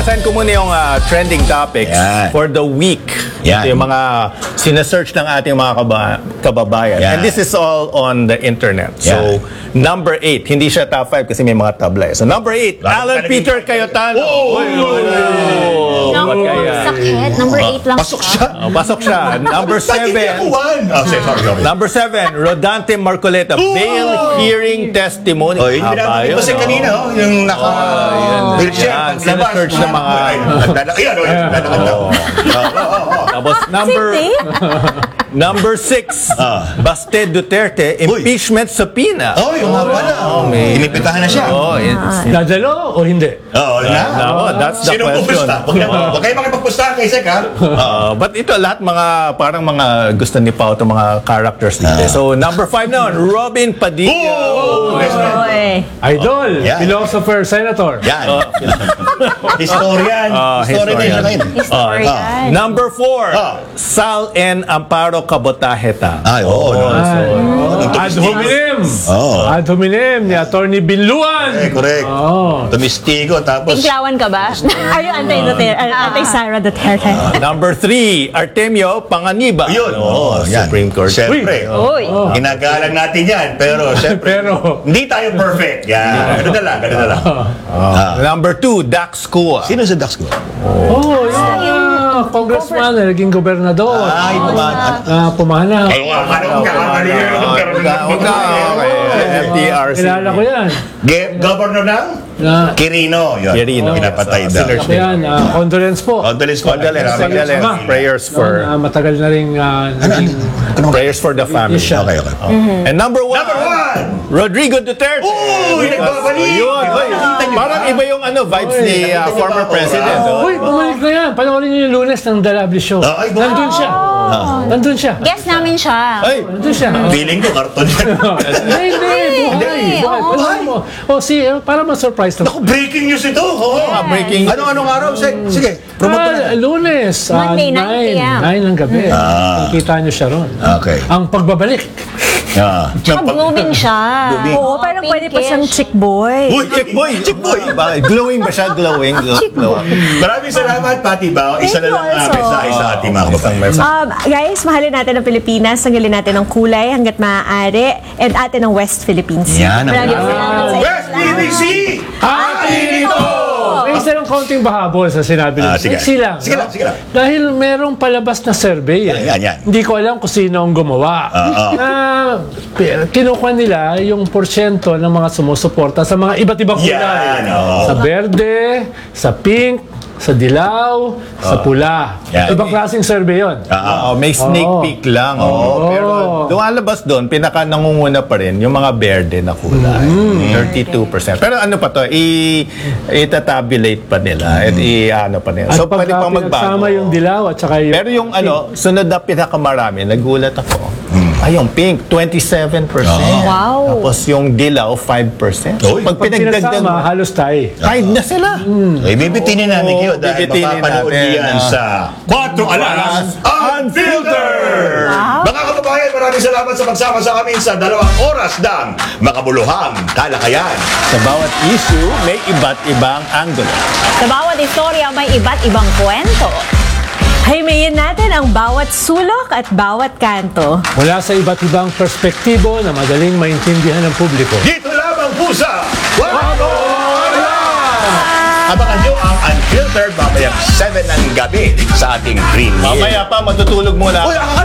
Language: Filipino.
babasahin ko muna yung trending topics Yan. for the week. Yan. Ito yung mga sinesearch ng ating mga kababayan. Yan. And this is all on the internet. So, number 8. Hindi siya top 5 kasi may mga tabla. So, number 8, Alan Peter Cayetano. Naku, sakit. Number 8 lang Pasok siya. Pasok siya. Number 7. Sorry. Number 7, Rodante Marcoleta. Bail hearing testimony. Oh, yun binabalik ko sa kanina, yung naka... Yan, sinesearch ng mga... Tapos number 6, Baste Duterte, impeachment subpoena. Oh, yung nga pala. Inipitahan na siya. Dadalo o hindi? Oo, That's the Sino question. pupusta? Huwag kayo makipagpusta kay Sek, ha? But ito, lahat parang mga gusto ni Pao itong mga characters dito. So, number 5 na, Robin Padilla. Idol, Yeah. philosopher, senator. Yan. Historian. Historian din siya ngayon. Historian. Number 4, Sal N. Amparo Cabotaheta. Ay, oo. Ad hominem. Oo. Ad hominem ni Attorney Binluan. Correct. Oh. Tumistigo, tapos... Tinklawan ka ba? Are you anti-Sara Duterte? Number 3, Artemio Panganiba. Yun. Yan. Supreme Court. Siyempre. Uy. Ginagalang natin yan. Pero, siyempre, Pero, hindi tayo perfect. Yan. Ganun na lang. Number 2, Dax Kua. Sino sa Dax ko? congressman, naging gobernador. Ay, naman. Pumana. FDRC. Kilala ko yan. Governor ng? Quirino. Yun. Quirino. Pinapatay daw. Ako yan, condolence po. Condolence po. Prayers for matagal na rin naging prayers for the family. siya. Okay. And number 1, Number 1! Rodrigo Duterte. Uy, nagbabalik! Yun. Parang iba yung vibes ni former president. Uy, bumalik na yan. Panoorin niyo yung Lunes ng The Lovely Show. Ay, Nandun siya. Nandun siya. Guess namin siya. Ay, Nandun siya. Feeling ko, karton yan. Hindi. Buhay. Oh, para ma-surprise na. Naku, breaking news ito. breaking. Anong araw? Sige, promote na. Lunes. Monday, 9 p.m. 9 ng gabi. Nakita niyo siya ron. Okay. Ang pagbabalik. Blooming siya. Oo, parang pwede pa siyang chick boy. Uy, chick boy! Glowing ba siya? Glowing. Maraming salamat, Pati Bao. Isa na lang mensahe sa ating mga kababayan. Guys, mahalin natin ang Pilipinas, tanggalin natin ang kulay hanggat maaari, and atin ang West Philippines. Yan. Maraming salamat sa West BBC! Atinito! May isa lang kaunting bahabol sa sinabi nila. Sige. Sige lang. Dahil merong palabas na survey. Yan. Hindi ko alam kung sino ang gumawa. Kinukuha nila yung porsyento ng mga sumusuporta sa mga iba't ibang kulay. Yan, Sa berde, sa pink, sa dilaw, sa pula. Yan. Ibang klaseng survey yun. May sneak peek lang. Pero lumalabas doon, pinaka-nangunguna pa rin yung mga berde na kulay. 32%. Pero ano pa to, itatabulate pa nila. At i-ano pa nila. At So, pwede pang magbago. sama yung dilaw at saka yung... Pero yung sunod na pinakamarami, nagulat ako. Yung pink, 27%. Wow. Tapos yung dilaw, 5%. So, pag Pag pinagdagdag, pinagsama, halos tayo. tied na sila. Ibibitinin namin kayo dahil bibitinin mapapanood natin yan sa 4 Alas Unfiltered! Mga kababayan, maraming salamat sa pagsama sa amin sa 2 oras ng makabuluhang talakayan. Sa bawat issue, may iba't ibang angulo. Sa bawat istorya, may iba't ibang kwento. Haymayin natin ang bawat sulok at bawat kanto. Mula sa iba't ibang perspektibo na madaling maintindihan ng publiko. Dito lamang po sa 1 Abangan nyo ang Unfiltered mamayang 7 ng gabi sa ating Green Hill. Mamaya pa, matutulog muna. Uy,